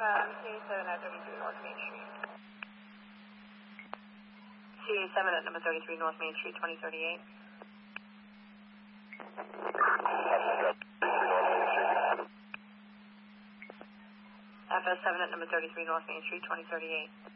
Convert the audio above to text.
CA7 at 33 North Main Street. CA7 at number 33 North Main Street, 2038. FS7 at number 33 North Main Street, 2038.